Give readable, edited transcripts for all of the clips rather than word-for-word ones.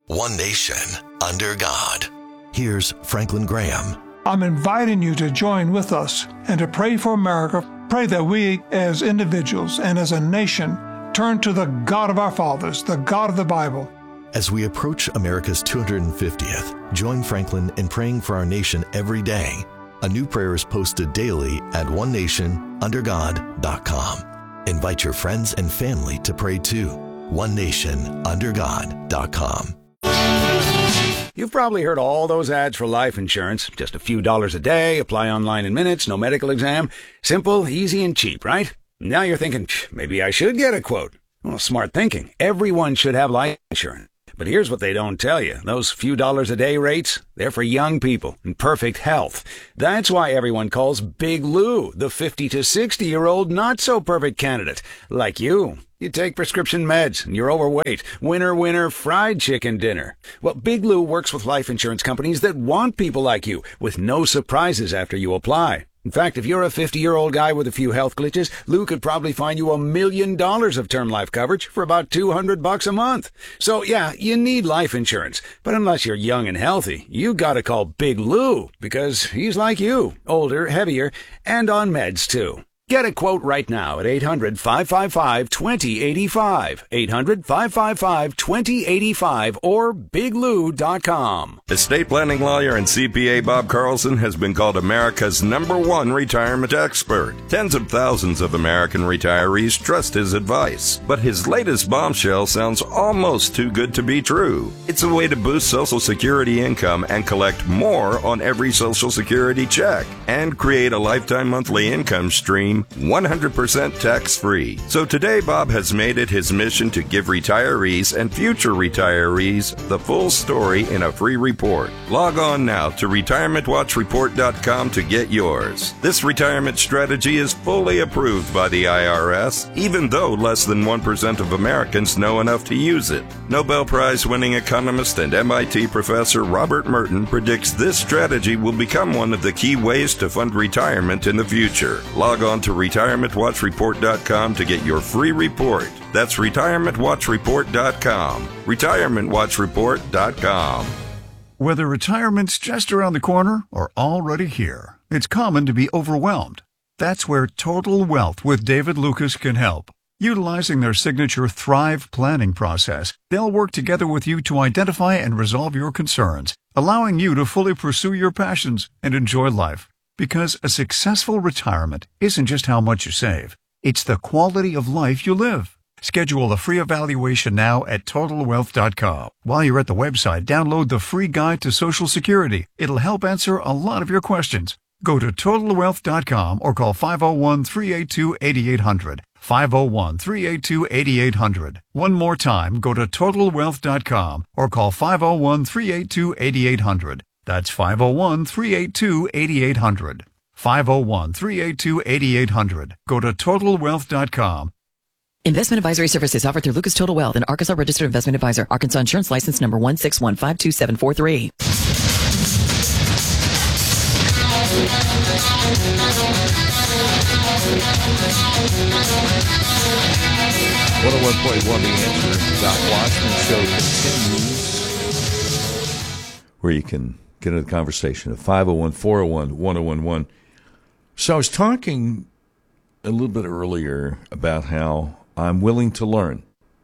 One nation, under God. Here's Franklin Graham. I'm inviting you to join with us and to pray for America. Pray that we as individuals and as a nation turn to the God of our fathers, the God of the Bible. As we approach America's 250th, join Franklin in praying for our nation every day. A new prayer is posted daily at onenationundergod.com. Invite your friends and family to pray too. onenationundergod.com. You've probably heard all those ads for life insurance. Just a few dollars a day, apply online in minutes, no medical exam. Simple, easy, and cheap, right? Now you're thinking, maybe I should get a quote. Well, smart thinking. Everyone should have life insurance. But here's what they don't tell you. Those few dollars a day rates, they're for young people in perfect health. That's why everyone calls Big Lou the 50 to 60-year-old not-so-perfect candidate, like you. You take prescription meds, and you're overweight. Winner, winner, fried chicken dinner. Well, Big Lou works with life insurance companies that want people like you, with no surprises after you apply. In fact, if you're a 50-year-old guy with a few health glitches, Lou could probably find you $1 million of term life coverage for about $200 a month. So, yeah, you need life insurance. But unless you're young and healthy, you gotta call Big Lou, because he's like you, older, heavier, and on meds, too. Get a quote right now at 800-555-2085, 800-555-2085, or biglou.com. Estate planning lawyer and CPA Bob Carlson has been called America's #1 retirement expert. Tens of thousands of American retirees trust his advice. But his latest bombshell sounds almost too good to be true. It's a way to boost Social Security income and collect more on every Social Security check, and create a lifetime monthly income stream 100% tax-free. So today, Bob has made it his mission to give retirees and future retirees the full story in a free report. Log on now to retirementwatchreport.com to get yours. This retirement strategy is fully approved by the IRS, even though less than 1% of Americans know enough to use it. Nobel Prize-winning economist and MIT professor Robert Merton predicts this strategy will become one of the key ways to fund retirement in the future. Log on to retirementwatchreport.com to get your free report. That's retirementwatchreport.com. retirementwatchreport.com. Whether retirement's just around the corner or already here, it's common to be overwhelmed. That's where Total Wealth with David Lucas can help. Utilizing their signature Thrive planning process, they'll work together with you to identify and resolve your concerns, allowing you to fully pursue your passions and enjoy life. Because a successful retirement isn't just how much you save, it's the quality of life you live. Schedule a free evaluation now at TotalWealth.com. While you're at the website, download the free guide to Social Security. It'll help answer a lot of your questions. Go to TotalWealth.com or call 501-382-8800. 501-382-8800. One more time, go to TotalWealth.com or call 501-382-8800. That's 501-382-8800. 501-382-8800. Go to TotalWealth.com. Investment advisory services offered through Lucas Total Wealth, an Arkansas registered investment advisor. Arkansas Insurance License number 1615273. 101.1 The Answer. Doc Washman Show continues, where you can get into the conversation at 501-401-1011. So I was talking a little bit earlier about how I'm willing to learn.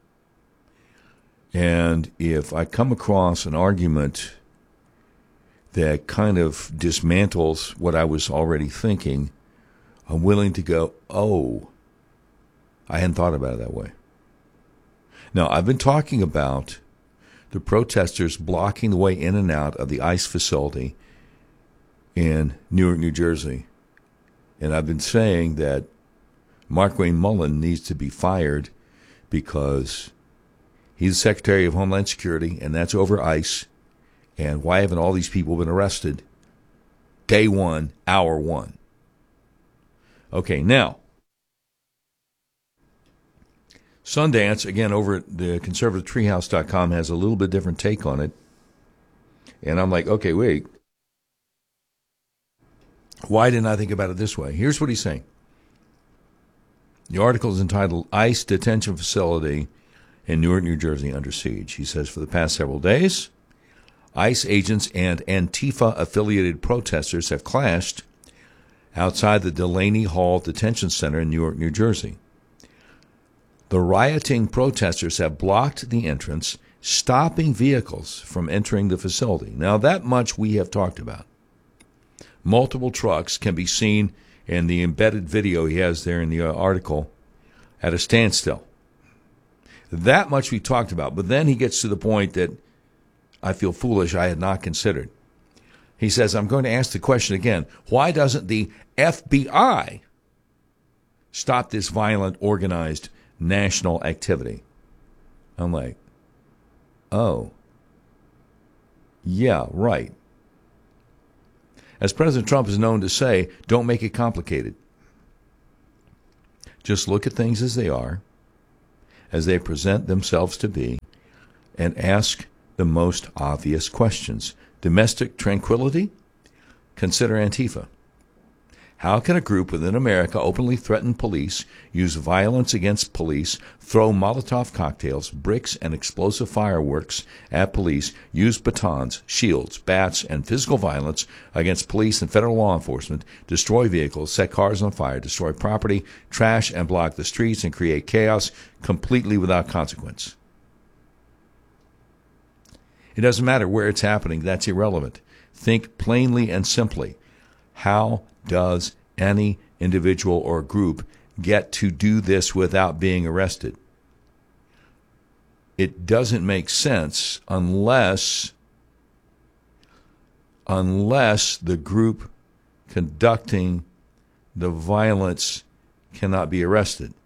And if I come across an argument that kind of dismantles what I was already thinking, I'm willing to go, oh, I hadn't thought about it that way. Now, I've been talking about the protesters blocking the way in and out of the ICE facility in Newark, New Jersey. And I've been saying that Markwayne Mullin needs to be fired because he's the Secretary of Homeland Security, and that's over ICE. And why haven't all these people been arrested? Day one, hour one. Okay, now, Sundance, again, over at the conservativetreehouse.com, has a little bit different take on it. And I'm like, okay, wait. Why didn't I think about it this way? Here's what he's saying. The article is entitled, ICE Detention Facility in Newark, New Jersey, under siege. He says for the past several days, ICE agents and Antifa-affiliated protesters have clashed outside the Delaney Hall Detention Center in Newark, New Jersey. The rioting protesters have blocked the entrance, stopping vehicles from entering the facility. Now, that much we have talked about. Multiple trucks can be seen in the embedded video he has there in the article at a standstill. That much we talked about. But then he gets to the point that I feel foolish I had not considered. He says, I'm going to ask the question again. Why doesn't the FBI stop this violent, organized national activity? I'm like, oh, yeah, right. As President Trump is known to say, don't make it complicated. Just look at things as they are, as they present themselves to be, and ask the most obvious questions. Domestic tranquility? Consider Antifa. How can a group within America openly threaten police, use violence against police, throw Molotov cocktails, bricks, and explosive fireworks at police, use batons, shields, bats, and physical violence against police and federal law enforcement, destroy vehicles, set cars on fire, destroy property, trash and block the streets, and create chaos completely without consequence? It doesn't matter where it's happening. That's irrelevant. Think plainly and simply. How does any individual or group get to do this without being arrested? It doesn't make sense unless the group conducting the violence cannot be arrested.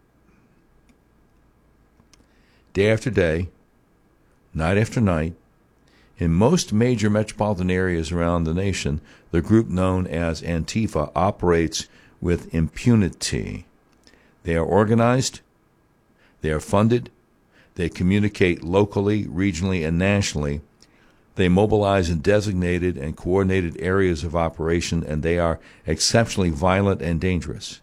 Day after day, night after night, in most major metropolitan areas around the nation, the group known as Antifa operates with impunity. They are organized, they are funded, they communicate locally, regionally, and nationally. They mobilize in designated and coordinated areas of operation, and they are exceptionally violent and dangerous.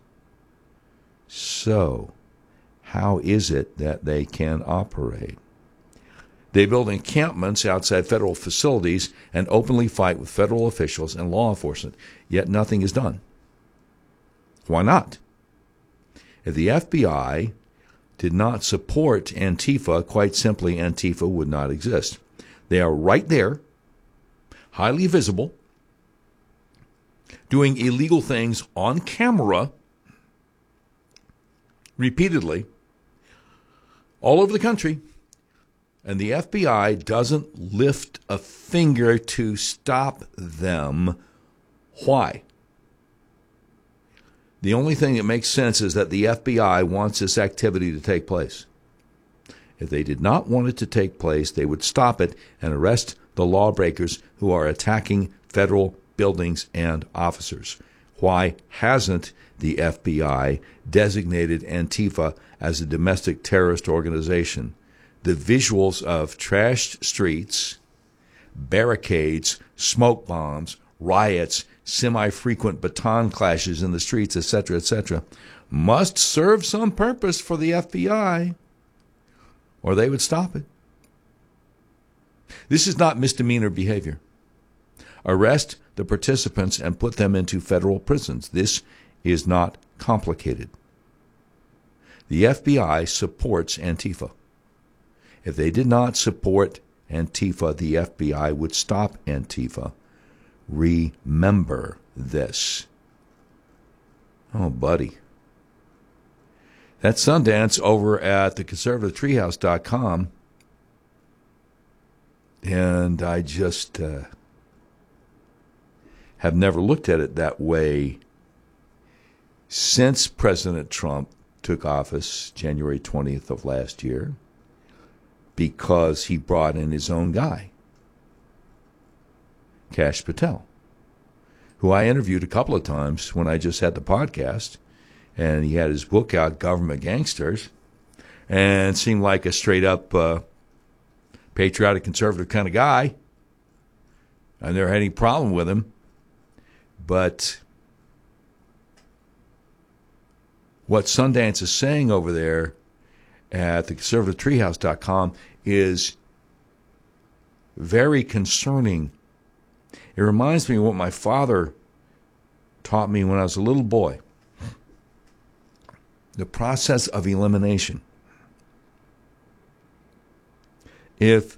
So, how is it that they can operate? They build encampments outside federal facilities and openly fight with federal officials and law enforcement, yet nothing is done. Why not? If the FBI did not support Antifa, quite simply, Antifa would not exist. They are right there, highly visible, doing illegal things on camera, repeatedly, all over the country. And the FBI doesn't lift a finger to stop them. Why? The only thing that makes sense is that the FBI wants this activity to take place. If they did not want it to take place, they would stop it and arrest the lawbreakers who are attacking federal buildings and officers. Why hasn't the FBI designated Antifa as a domestic terrorist organization? The visuals of trashed streets, barricades, smoke bombs, riots, semi-frequent baton clashes in the streets, etc., must serve some purpose for the FBI, or they would stop it. This is not misdemeanor behavior. Arrest the participants and put them into federal prisons. This is not complicated. The FBI supports Antifa. If they did not support Antifa, the FBI would stop Antifa. Remember this. Oh, buddy. That Sundance over at theconservativetreehouse.com, and I just have never looked at it that way since President Trump took office January 20th of last year, because he brought in his own guy, Kash Patel, who I interviewed a couple of times when I just had the podcast, and he had his book out, Government Gangsters, and seemed like a straight-up patriotic, conservative kind of guy. I never had any problem with him. But what Sundance is saying over there at theconservativetreehouse.com is very concerning. It reminds me of what my father taught me when I was a little boy. The process of elimination. If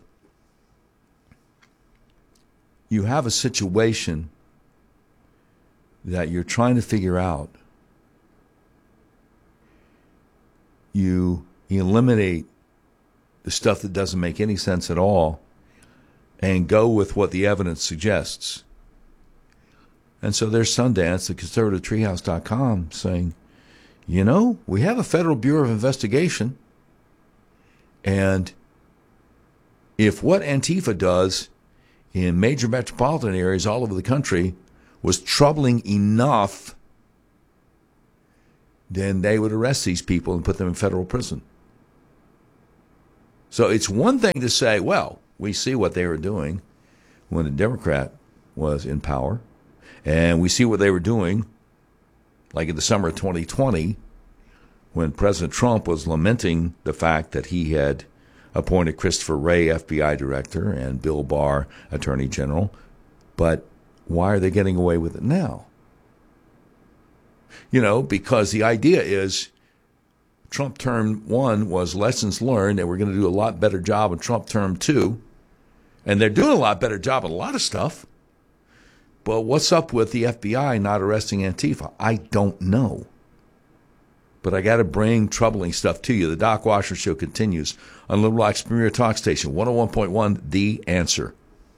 you have a situation that you're trying to figure out, you eliminate the stuff that doesn't make any sense at all and go with what the evidence suggests. And so there's Sundance at conservativetreehouse.com saying, you know, we have a Federal Bureau of Investigation, and if what Antifa does in major metropolitan areas all over the country was troubling enough, then they would arrest these people and put them in federal prison. So it's one thing to say, well, we see what they were doing when a Democrat was in power, and we see what they were doing like in the summer of 2020 when President Trump was lamenting the fact that he had appointed Christopher Wray, FBI director, and Bill Barr, attorney general. But why are they getting away with it now? You know, because the idea is Trump term 1 was lessons learned, and we're going to do a lot better job in Trump term 2. And they're doing a lot better job at a lot of stuff. But what's up with the FBI not arresting Antifa? I don't know. But I got to bring troubling stuff to you. The Doc Washer Show continues on Little Rock's Premier Talk Station, 101.1 The Answer.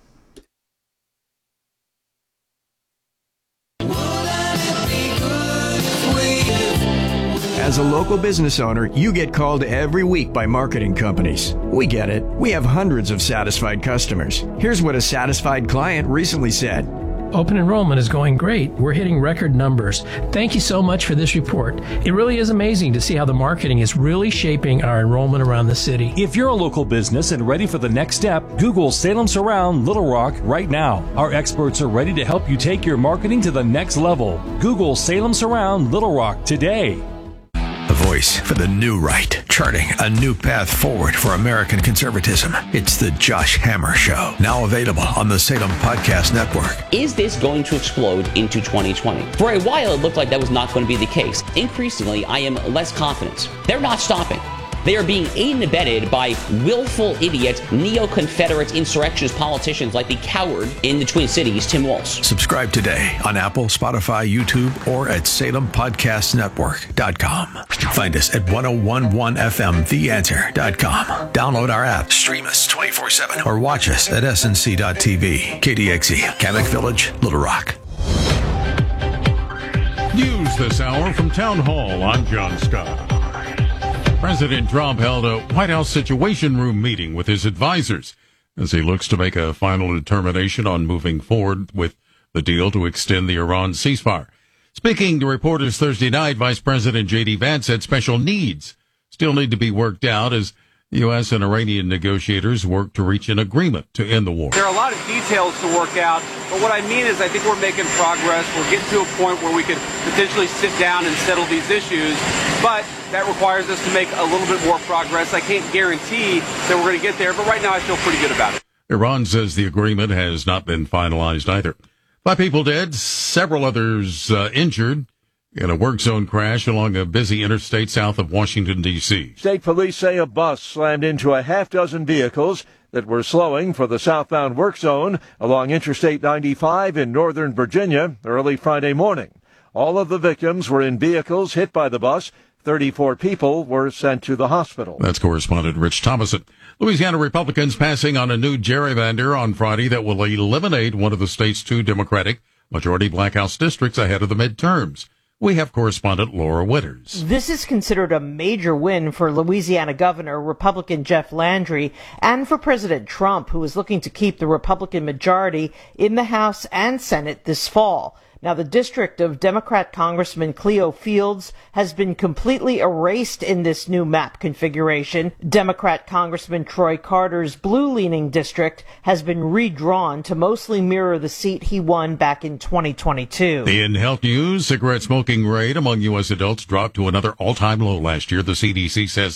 As a local business owner, you get called every week by marketing companies. We get it. We have hundreds of satisfied customers. Here's what a satisfied client recently said. Open enrollment is going great. We're hitting record numbers. Thank you so much for this report. It really is amazing to see how the marketing is really shaping our enrollment around the city. If you're a local business and ready for the next step, Google Salem Surround Little Rock right now. Our experts are ready to help you take your marketing to the next level. Google Salem Surround Little Rock today. A voice for the new right, charting a new path forward for American conservatism. It's the Josh Hammer Show, now available on the Salem Podcast Network. Is this going to explode into 2020? For a while, it looked like that was not going to be the case. Increasingly, I am less confident. They're not stopping. They are being aided and abetted by willful idiot, neo-Confederate insurrectionist politicians like the coward in the Twin Cities, Tim Walz. Subscribe today on Apple, Spotify, YouTube, or at SalemPodcastNetwork.com. Find us at 1011FMTheAnswer.com. Download our app, stream us 24/7, or watch us at SNC.TV. KDXE, Kamek Village, Little Rock. News this hour from Town Hall. I'm John Scott. President Trump held a White House Situation Room meeting with his advisors as he looks to make a final determination on moving forward with the deal to extend the Iran ceasefire. Speaking to reporters Thursday night, Vice President J.D. Vance said special needs still need to be worked out as U.S. and Iranian negotiators work to reach an agreement to end the war. There are a lot of details to work out, but what I mean is I think we're making progress. We're getting to a point where we could potentially sit down and settle these issues, but that requires us to make a little bit more progress. I can't guarantee that we're going to get there, but right now I feel pretty good about it. Iran says the agreement has not been finalized either. 5 people dead, several others injured in a work zone crash along a busy interstate south of Washington, D.C. State police say a bus slammed into a half-dozen vehicles that were slowing for the southbound work zone along Interstate 95 in northern Virginia early Friday morning. All of the victims were in vehicles hit by the bus. 34 people were sent to the hospital. That's correspondent Rich Thomason. Louisiana Republicans passing on a new gerrymander on Friday that will eliminate one of the state's 2 Democratic majority black House districts ahead of the midterms. We have correspondent Laura Witters. This is considered a major win for Louisiana Governor Republican Jeff Landry and for President Trump, who is looking to keep the Republican majority in the House and Senate this fall. Now, the district of Democrat Congressman Cleo Fields has been completely erased in this new map configuration. Democrat Congressman Troy Carter's blue-leaning district has been redrawn to mostly mirror the seat he won back in 2022. In health news, cigarette smoking rate among U.S. adults dropped to another all-time low last year. The CDC says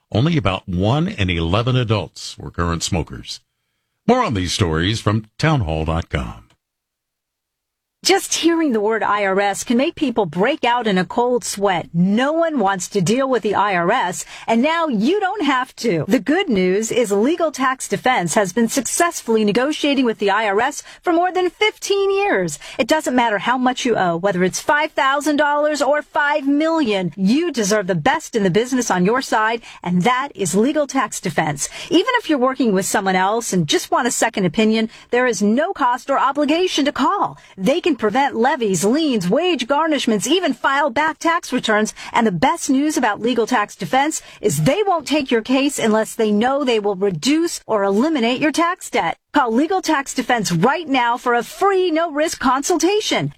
only about 1 in 11 adults were current smokers. More on these stories from townhall.com. Just hearing the word IRS can make people break out in a cold sweat. No one wants to deal with the IRS, and now you don't have to. The good news is Legal Tax Defense has been successfully negotiating with the IRS for more than 15 years. It doesn't matter how much you owe, whether it's $5,000 or $5 million. You deserve the best in the business on your side, and that is Legal Tax Defense. Even if you're working with someone else and just want a second opinion, there is no cost or obligation to call. They can prevent levies, liens, wage garnishments, even file back tax returns. And the best news about Legal Tax Defense is they won't take your case unless they know they will reduce or eliminate your tax debt. Call Legal Tax Defense right now for a free, no-risk consultation.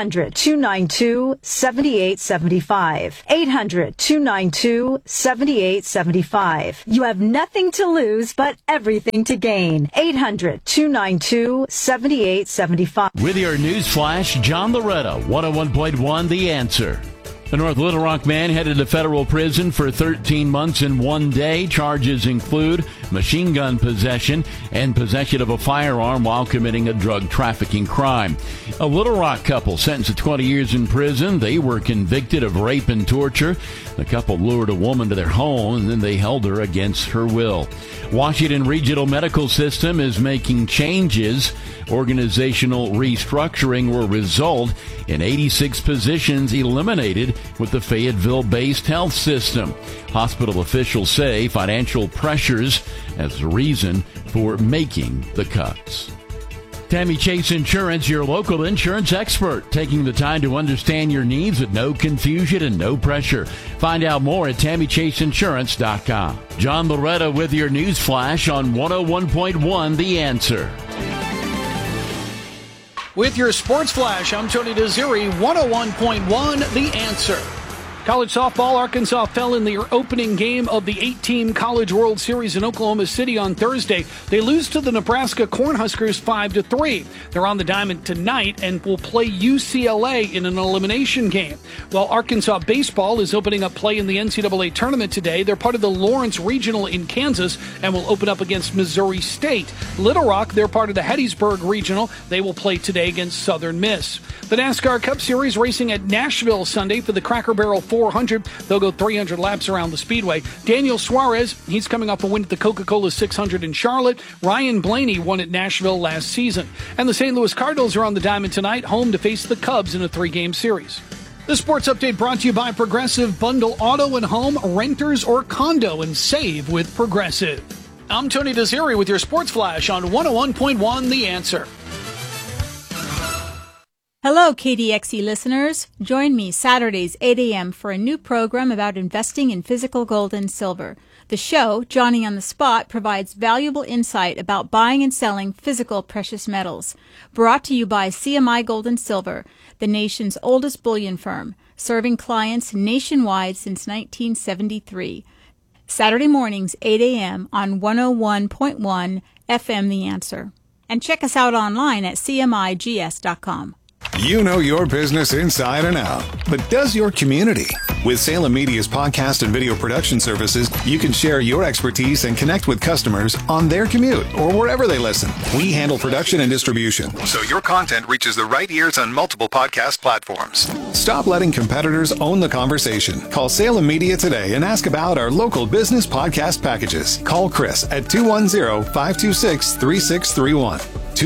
800-292-7875. 800-292-7875. You have nothing to lose, but everything to gain. 800-292-7875. With your news flash, John Loretta, 101.1 The Answer. A North Little Rock man headed to federal prison for 13 months and 1 day. Charges include machine gun possession and possession of a firearm while committing a drug trafficking crime. A Little Rock couple sentenced to 20 years in prison. They were convicted of rape and torture. The couple lured a woman to their home and then they held her against her will. Washington Regional Medical System is making changes. Organizational restructuring will result in 86 positions eliminated with the Fayetteville-based health system. Hospital officials say financial pressures as the reason for making the cuts. Tammy Chase Insurance, your local insurance expert, taking the time to understand your needs with no confusion and no pressure. Find out more at TammyChaseInsurance.com. John Loretta with your news flash on 101.1 The Answer. With your sports flash, I'm Tony Desiri, 101.1 The Answer. College softball, Arkansas fell in their opening game of the 8-team College World Series in Oklahoma City on Thursday. They lose to the Nebraska Cornhuskers 5-3. They're on the diamond tonight and will play UCLA in an elimination game. While Arkansas baseball is opening up play in the NCAA tournament today, they're part of the Lawrence Regional in Kansas and will open up against Missouri State. Little Rock, they're part of the Hattiesburg Regional. They will play today against Southern Miss. The NASCAR Cup Series racing at Nashville Sunday for the Cracker Barrel 400. They'll go 300 laps around the speedway. Daniel Suarez, he's coming off a win at the Coca-Cola 600 in Charlotte. Ryan Blaney won at Nashville last season. And the St. Louis Cardinals are on the diamond tonight, home to face the Cubs in a 3-game series. The sports update brought to you by Progressive. Bundle auto and home, renters or condo, and save with Progressive. I'm Tony Desiri with your sports flash on 101.1 The Answer. Hello, KDXE listeners. Join me Saturdays, 8 a.m. for a new program about investing in physical gold and silver. The show, Johnny on the Spot, provides valuable insight about buying and selling physical precious metals. Brought to you by CMI Gold and Silver, the nation's oldest bullion firm, serving clients nationwide since 1973. Saturday mornings, 8 a.m. on 101.1 FM The Answer. And check us out online at cmigs.com. You know your business inside and out, but does your community? With Salem Media's podcast and video production services, you can share your expertise and connect with customers on their commute or wherever they listen. We handle production and distribution, so your content reaches the right ears on multiple podcast platforms. Stop letting competitors own the conversation. Call Salem Media today and ask about our local business podcast packages. Call Chris at 210-526-3631.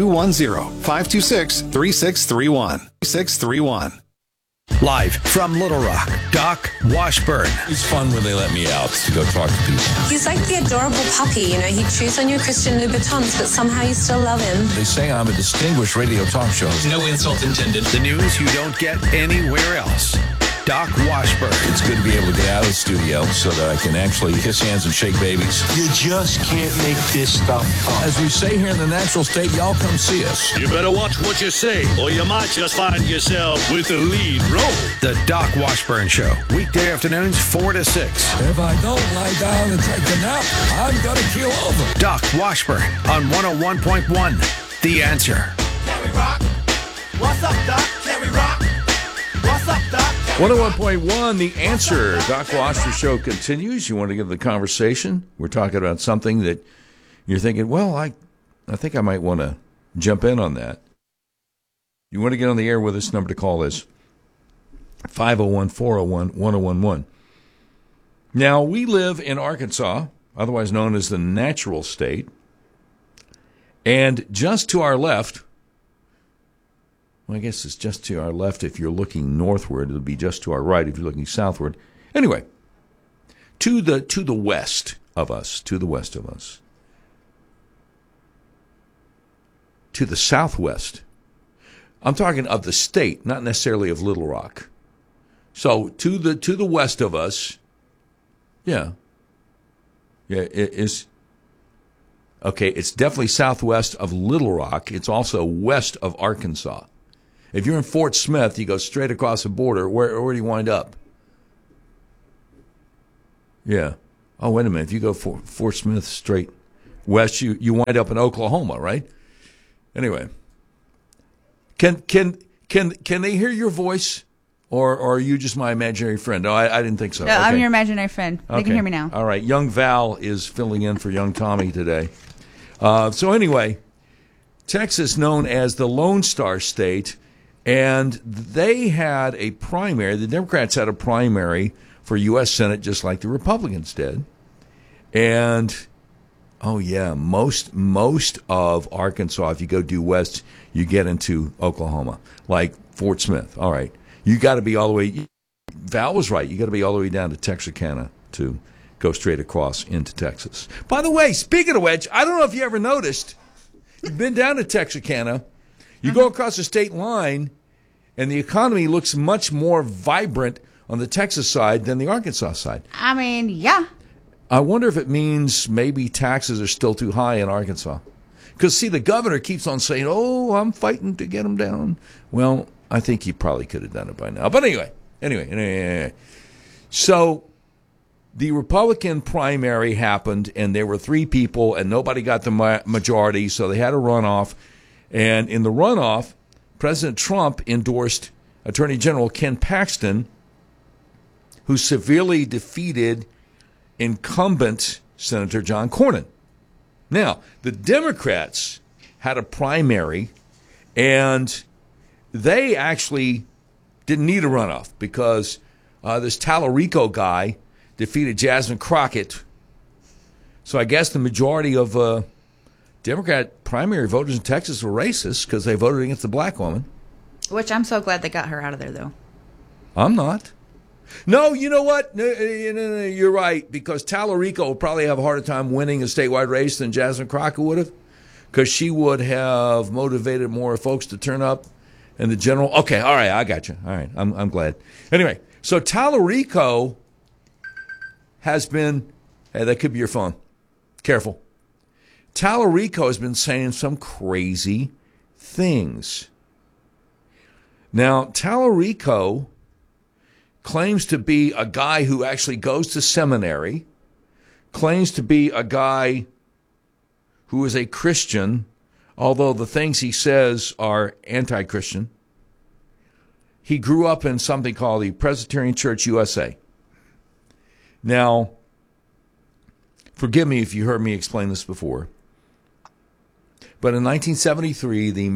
210-526-3631. 631. Live from Little Rock, Doc Washburn. It's fun when they let me out to go talk to people. He's like the adorable puppy, you know. He chews on your Christian Louboutins, but somehow you still love him. They say I'm a distinguished radio talk show. No insult intended. The news you don't get anywhere else. Doc Washburn. It's good to be able to get out of the studio so that I can actually kiss hands and shake babies. You just can't make this stuff up. As we say here in the natural state, y'all come see us. You better watch what you say, or you might just find yourself with the lead role. The Doc Washburn Show. Weekday afternoons, 4 to 6. If I don't lie down and take a nap, I'm going to keel over. Doc Washburn on 101.1. The Answer. Can we rock? What's up, Doc? Can we rock? What's up, Doc? 101.1, The Answer. Doc Gloucester Show continues. You want to get the conversation? We're talking about something that you're thinking, well, I think I might want to jump in on that. You want to get on the air with us? Number to call is 501-401-1011. Now, we live in Arkansas, otherwise known as the natural state. And just to our left, well, I guess it's just to our left if you're looking northward. It'll be just to our right if you're looking southward. Anyway, to the west of us, to the southwest. I'm talking of the state, not necessarily of Little Rock. So to the west of us, it is. Okay, it's definitely southwest of Little Rock. It's also west of Arkansas. If you're in Fort Smith, you go straight across the border. Where do you wind up? Yeah. Oh, wait a minute. If you go Fort Smith straight west, you wind up in Oklahoma, right? Anyway, can they hear your voice, or are you just my imaginary friend? No, I didn't think so. No, okay. I'm your imaginary friend. They can hear me now. All right. Young Val is filling in for young Tommy today. So anyway, Texas, known as the Lone Star State, and they had a primary. The Democrats had a primary for U.S. Senate, just like the Republicans did. And, most of Arkansas, if you go due west, you get into Oklahoma, like Fort Smith. All right. You got to be all the way. Val was right. You got to be all the way down to Texarkana to go straight across into Texas. By the way, speaking of which, I don't know if you ever noticed, you've been down to Texarkana, you go across the state line, and the economy looks much more vibrant on the Texas side than the Arkansas side. I mean, yeah. I wonder if it means maybe taxes are still too high in Arkansas. Because, see, the governor keeps on saying, I'm fighting to get them down. Well, I think he probably could have done it by now. But anyway. So the Republican primary happened, and there were three people, and nobody got the majority, so they had a runoff. And in the runoff, President Trump endorsed Attorney General Ken Paxton, who severely defeated incumbent Senator John Cornyn. Now, the Democrats had a primary, and they actually didn't need a runoff because this Tallarico guy defeated Jasmine Crockett. So I guess the majority of Democrat primary voters in Texas were racist because they voted against the black woman. Which I'm so glad they got her out of there, though. I'm not. No, you know what? No, you're right, because Tallarico will probably have a harder time winning a statewide race than Jasmine Crockett would have, because she would have motivated more folks to turn up in the general. Okay, all right, I got you. All right, I'm glad. Anyway, so Tallarico has been, hey, that could be your phone. Careful. Tallarico has been saying some crazy things. Now, Tallarico claims to be a guy who actually goes to seminary, claims to be a guy who is a Christian, although the things he says are anti-Christian. He grew up in something called the Presbyterian Church USA. Now, forgive me if you heard me explain this before, but in 1973, the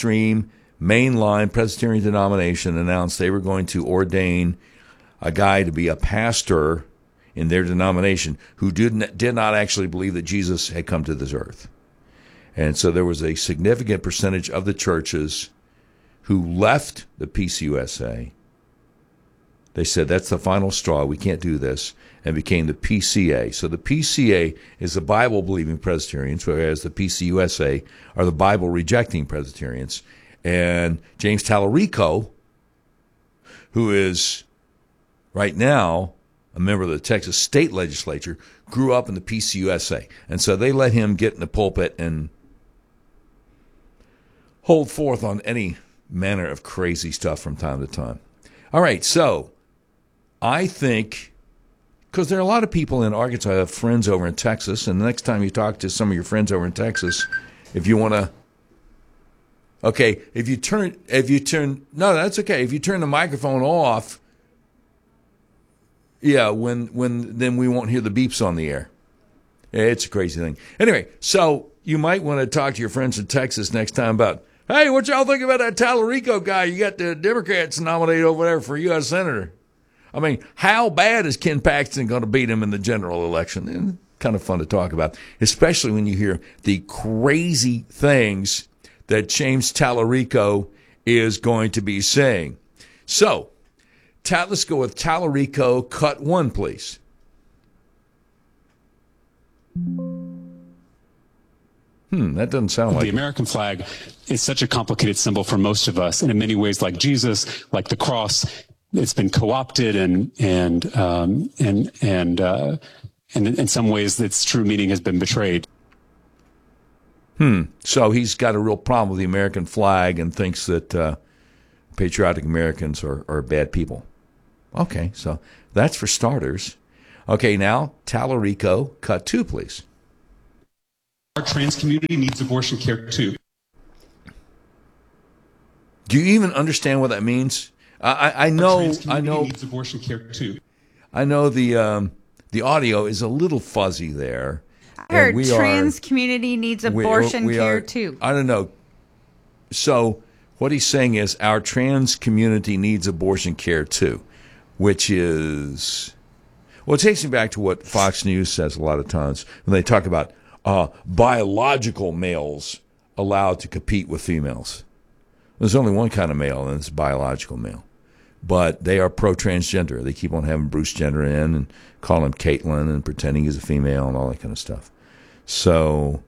mainline Presbyterian denomination announced they were going to ordain a guy to be a pastor in their denomination who did not actually believe that Jesus had come to this earth. And so there was a significant percentage of the churches who left the PCUSA. They said, that's the final straw, we can't do this, and became the PCA. So the PCA is the Bible-believing Presbyterians, whereas the PCUSA are the Bible-rejecting Presbyterians. And James Tallarico, who is right now a member of the Texas state legislature, grew up in the PCUSA. And so they let him get in the pulpit and hold forth on any manner of crazy stuff from time to time. All right, so I think, because there are a lot of people in Arkansas who have friends over in Texas, and the next time you talk to some of your friends over in Texas, if you want to, okay, if you turn, no, that's okay. If you turn the microphone off, Yeah, when then we won't hear the beeps on the air. It's a crazy thing. Anyway, so you might want to talk to your friends in Texas next time about, hey, what y'all think about that Tallarico guy you got the Democrats nominated over there for U.S. Senator? I mean, how bad is Ken Paxton going to beat him in the general election? And kind of fun to talk about, especially when you hear the crazy things that James Tallarico is going to be saying. So, let's go with Tallarico cut 1, please. That doesn't sound like the American flag is such a complicated symbol for most of us, and in many ways, like Jesus, like the cross, it's been co-opted and in some ways, its true meaning has been betrayed. So he's got a real problem with the American flag and thinks that patriotic Americans are bad people. Okay, so that's for starters. Okay, now Tallarico cut 2, please. Our trans community needs abortion care too. Do you even understand what that means? I know. Needs abortion care too. I know the audio is a little fuzzy there. I heard trans community needs abortion care too. I don't know. So what he's saying is our trans community needs abortion care too, which is, well, it takes me back to what Fox News says a lot of times when they talk about biological males allowed to compete with females. There's only one kind of male, and it's biological male. But they are pro-transgender. They keep on having Bruce Jenner in and call him Caitlyn and pretending he's a female and all that kind of stuff. So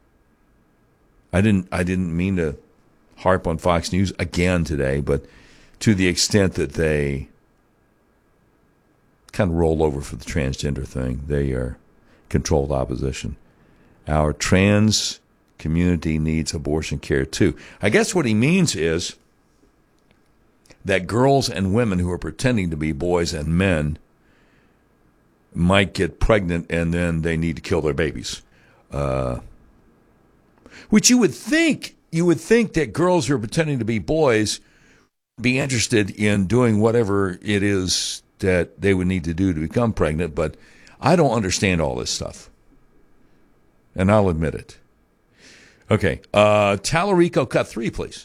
I didn't mean to harp on Fox News again today, but to the extent that they kind of roll over for the transgender thing, they are controlled opposition. Our trans community needs abortion care too. I guess what he means is that girls and women who are pretending to be boys and men might get pregnant and then they need to kill their babies. Which you would think that girls who are pretending to be boys be interested in doing whatever it is that they would need to do to become pregnant, but I don't understand all this stuff. And I'll admit it. Okay, Tallarico cut 3, please.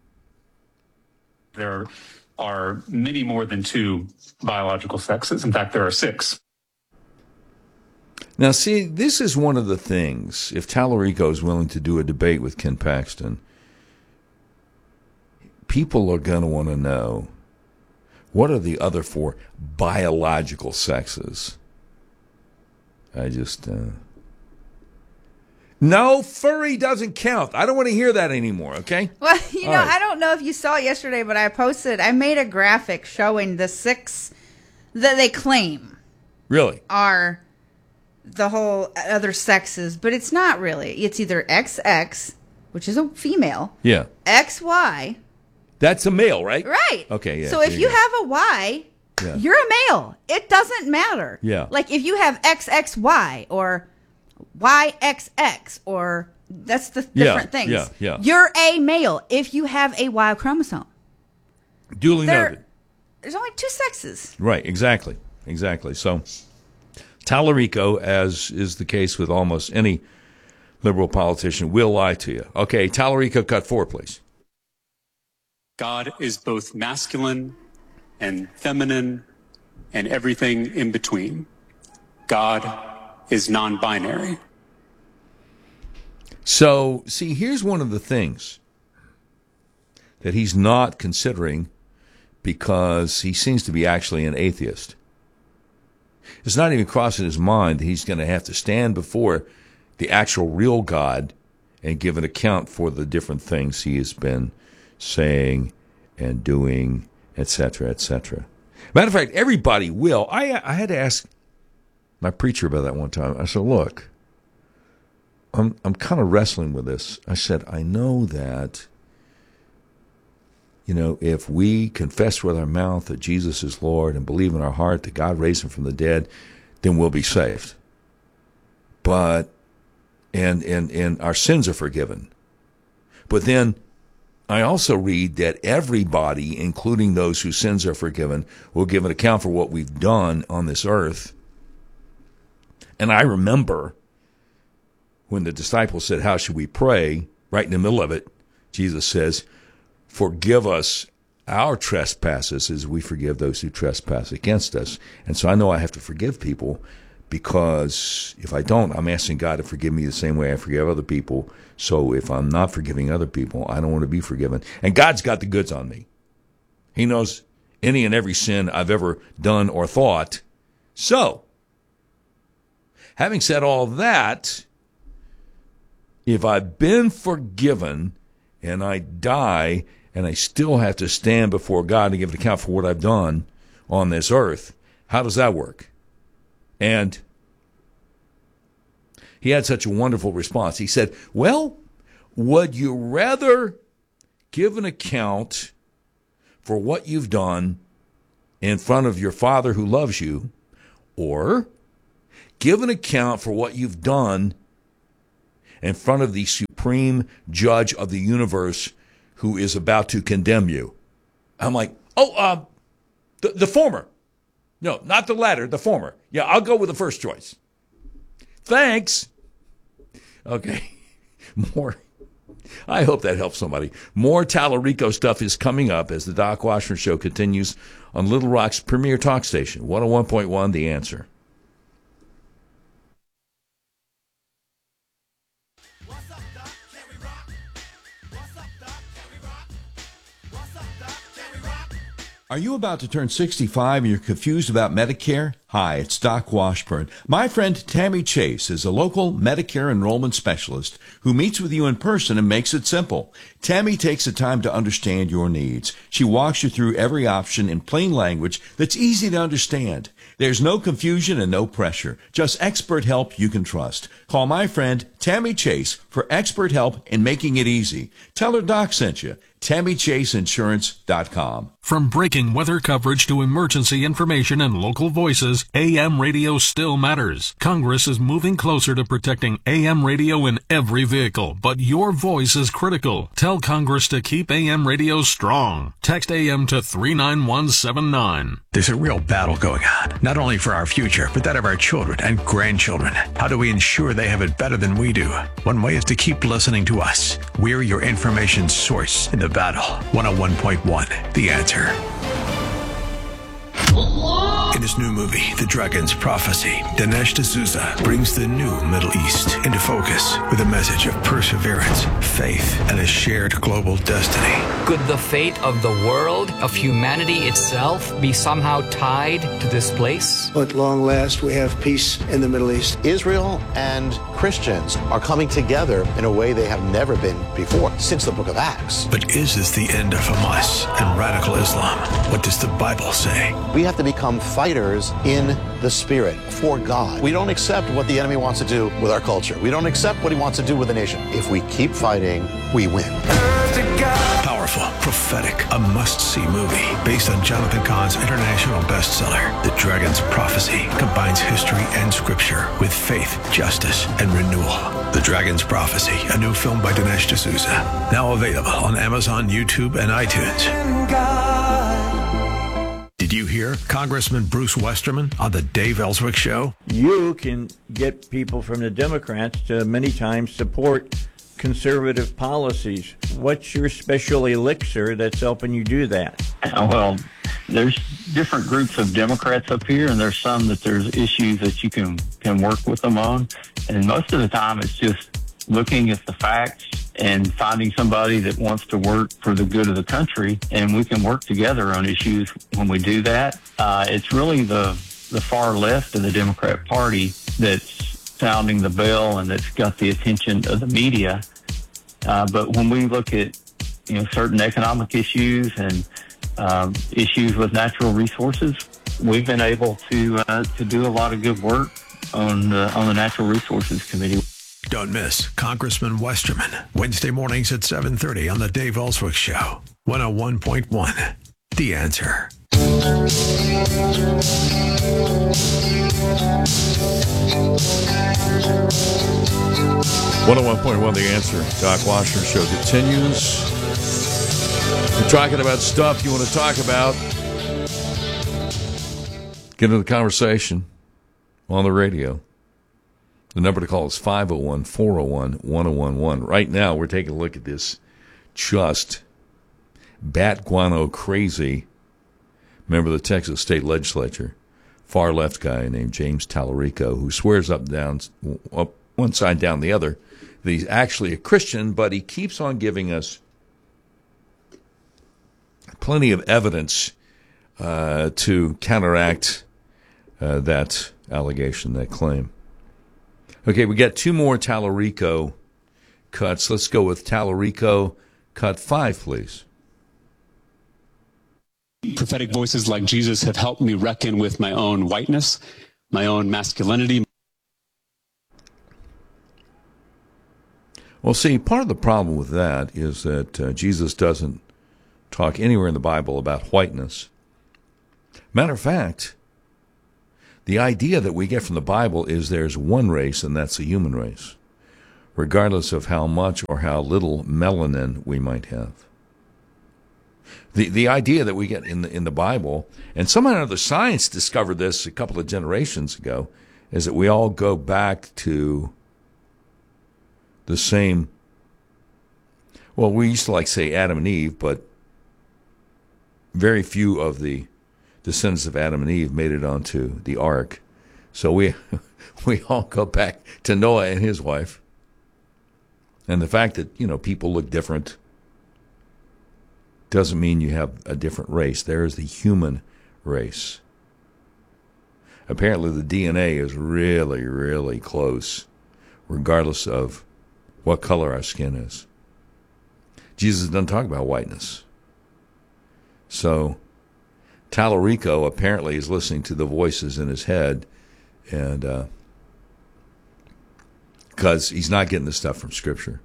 There are many more than 2 biological sexes. In fact, there are 6. Now, see, this is one of the things, if Tallarico is willing to do a debate with Ken Paxton, people are going to want to know, what are the other 4 biological sexes? I just... No, furry doesn't count. I don't want to hear that anymore, okay? Well, right. I don't know if you saw it yesterday, but I made a graphic showing the 6 that they claim really are the whole other sexes, but it's not really. It's either XX, which is a female. Yeah. XY. That's a male, right? Right. Okay, yeah. So if you have a Y, you're a male. It doesn't matter. Yeah. Like if you have XXY or YXX, or that's the different things. Yeah. You're a male if you have a Y chromosome. Duly noted. There's only 2 sexes. Right, exactly. So Tallarico, as is the case with almost any liberal politician, will lie to you. Okay, Tallarico cut 4, please. God is both masculine and feminine and everything in between. God is non-binary. So, see, here's one of the things that he's not considering because he seems to be actually an atheist. It's not even crossing his mind that he's going to have to stand before the actual real God and give an account for the different things he has been saying and doing, etc., etc. Matter of fact, everybody will. I had to ask my preacher about that one time. I said, look, I'm kind of wrestling with this. I said, I know that, if we confess with our mouth that Jesus is Lord and believe in our heart that God raised him from the dead, then we'll be saved. But, and our sins are forgiven. But then I also read that everybody, including those whose sins are forgiven, will give an account for what we've done on this earth. And I remember when the disciples said, how should we pray? Right in the middle of it, Jesus says, forgive us our trespasses as we forgive those who trespass against us. And so I know I have to forgive people, because if I don't, I'm asking God to forgive me the same way I forgive other people. So if I'm not forgiving other people, I don't want to be forgiven. And God's got the goods on me. He knows any and every sin I've ever done or thought. So, having said all that, if I've been forgiven and I die and I still have to stand before God and give an account for what I've done on this earth, how does that work? And he had such a wonderful response. He said, well, would you rather give an account for what you've done in front of your Father who loves you, or give an account for what you've done in front of the supreme judge of the universe who is about to condemn you? I'm like, the former. No, not the latter, the former. Yeah, I'll go with the first choice. Thanks. Okay, more. I hope that helps somebody. More Tallarico stuff is coming up as the Doc Washburn Show continues on Little Rock's premier talk station, 101.1 The Answer. Are you about to turn 65 and you're confused about Medicare? Hi, it's Doc Washburn. My friend Tammy Chase is a local Medicare enrollment specialist who meets with you in person and makes it simple. Tammy takes the time to understand your needs. She walks you through every option in plain language that's easy to understand. There's no confusion and no pressure, just expert help you can trust. Call my friend Tammy Chase for expert help in making it easy. Tell her Doc sent you. TammyChaseInsurance.com. From breaking weather coverage to emergency information and local voices, AM radio still matters. Congress is moving closer to protecting AM radio in every vehicle, but your voice is critical. Tell Congress to keep AM radio strong. Text AM to 39179. There's a real battle going on, not only for our future, but that of our children and grandchildren. How do we ensure they have it better than we do? One way is to keep listening to us. We're your information source in the battle. 101.1 The Answer. In his new movie, The Dragon's Prophecy, Dinesh D'Souza brings the new Middle East into focus with a message of perseverance, faith, and a shared global destiny. Could the fate of the world, of humanity itself, be somehow tied to this place? At long last, we have peace in the Middle East. Israel and Christians are coming together in a way they have never been before since the book of Acts. But is this the end of Hamas and radical Islam? What does the Bible say? We have to become fighters in the spirit for God. We don't accept what the enemy wants to do with our culture. We don't accept what he wants to do with the nation. If we keep fighting, we win. Powerful, prophetic, a must-see movie based on Jonathan Cahn's international bestseller, The Dragon's Prophecy, combines history and scripture with faith, justice, and renewal. The Dragon's Prophecy, a new film by Dinesh D'Souza, now available on Amazon, YouTube, and iTunes. Did you hear Congressman Bruce Westerman on the Dave Ellswick Show? You can get people from the Democrats to many times support conservative policies. What's your special elixir that's helping you do that? Well, there's different groups of Democrats up here, and there's some that there's issues that you can work with them on. And most of the time it's just looking at the facts and finding somebody that wants to work for the good of the country, and we can work together on issues when we do that. It's really the far left of the Democrat Party that's sounding the bell and that's got the attention of the media. But when we look at certain economic issues and issues with natural resources, we've been able to do a lot of good work on the Natural Resources Committee. Don't miss Congressman Westerman, Wednesday mornings at 7:30 on the Dave Ellswick Show, 101.1 The Answer. 101.1 The Answer. Doc Washburn Show continues. We're talking about stuff you want to talk about. Get into the conversation on the radio. The number to call is 501-401-1011. Right now, we're taking a look at this just bat guano crazy member of the Texas State Legislature, far left guy named James Tallarico, who swears up one side down the other that he's actually a Christian, but he keeps on giving us plenty of evidence to counteract that allegation, that claim. Okay, we got two more Tallarico cuts. Let's go with Tallarico cut 5, please. Prophetic voices like Jesus have helped me reckon with my own whiteness, my own masculinity. Well, see, part of the problem with that is that Jesus doesn't talk anywhere in the Bible about whiteness. Matter of fact, the idea that we get from the Bible is there's one race, and that's the human race, regardless of how much or how little melanin we might have. The idea that we get in the Bible, and somehow or other science discovered this a couple of generations ago, is that we all go back to the same, well, we used to say Adam and Eve, but very few of the descendants of Adam and Eve made it onto the ark. So we all go back to Noah and his wife. And the fact that, people look different doesn't mean you have a different race. There is the human race. Apparently the DNA is really, really close, regardless of what color our skin is. Jesus doesn't talk about whiteness. So Tallarico apparently is listening to the voices in his head, and because he's not getting this stuff from Scripture.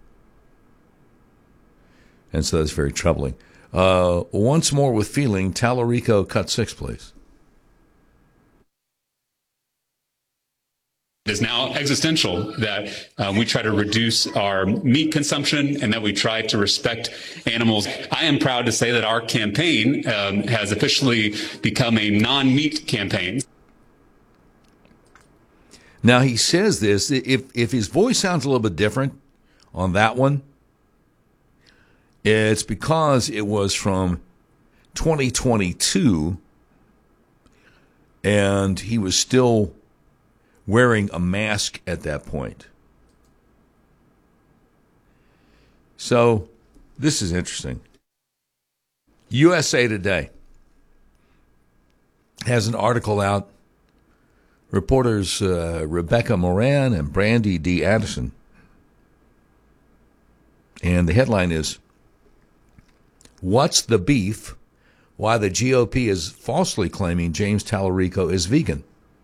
And so that's very troubling. Once more with feeling, Tallarico cut 6, please. It is now existential that we try to reduce our meat consumption and that we try to respect animals. I am proud to say that our campaign has officially become a non-meat campaign. Now, he says this, if his voice sounds a little bit different on that one, it's because it was from 2022 and he was still wearing a mask at that point. So, this is interesting. USA Today has an article out. Reporters Rebecca Moran and Brandy D. Addison. And the headline is, "What's the beef? Why the GOP is falsely claiming James Tallarico is vegan."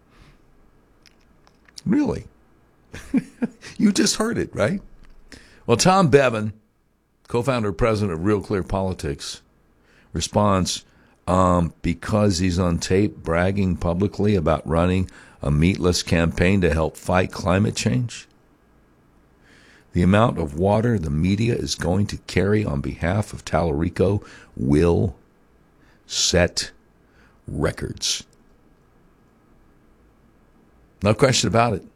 Really? You just heard it, right? Well, Tom Bevan, co-founder and president of Real Clear Politics, responds, because he's on tape bragging publicly about running a meatless campaign to help fight climate change. The amount of water the media is going to carry on behalf of Tallarico will set records. No question about it.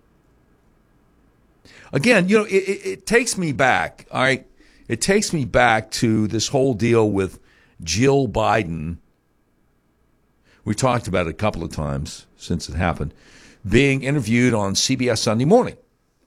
Again, it takes me back, all right? It takes me back to this whole deal with Jill Biden. We talked about it a couple of times since it happened, being interviewed on CBS Sunday Morning.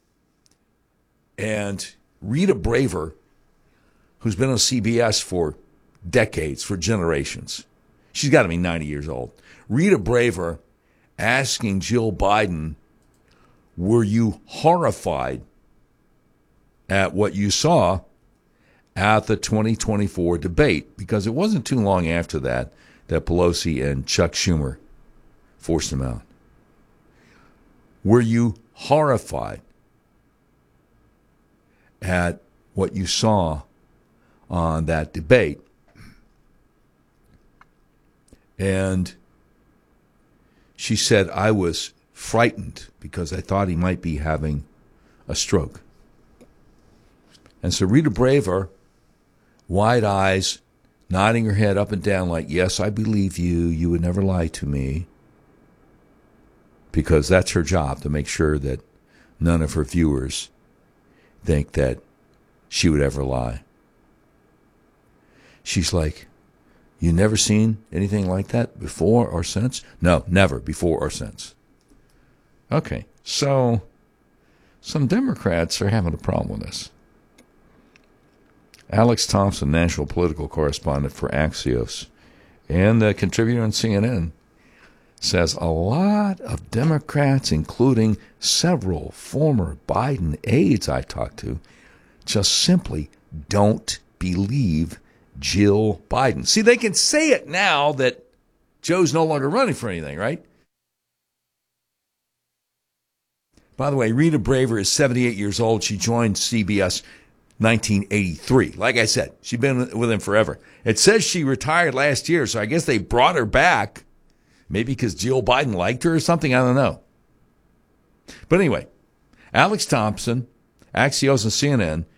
And Rita Braver, who's been on CBS for decades, for generations, she's got to be 90 years old. Rita Braver asking Jill Biden, were you horrified at what you saw at the 2024 debate? Because it wasn't too long after that Pelosi and Chuck Schumer forced him out. Were you horrified at what you saw on that debate? And she said, I was frightened because I thought he might be having a stroke. And so Rita Braver, wide eyes, nodding her head up and down like, yes, I believe you. You would never lie to me. Because that's her job, to make sure that none of her viewers think that she would ever lie. She's like, you never seen anything like that before or since? No, never, before or since. Okay, so some Democrats are having a problem with this. Alex Thompson, national political correspondent for Axios and a contributor on CNN, says a lot of Democrats, including several former Biden aides I talked to, just simply don't believe Jill Biden. See, they can say it now that Joe's no longer running for anything, right? By the way, Rita Braver is 78 years old. She joined CBS 1983. Like I said, she's been with him forever. It says she retired last year, so I guess they brought her back. Maybe because Jill Biden liked her or something. I don't know. But anyway, Alex Thompson, Axios and CNN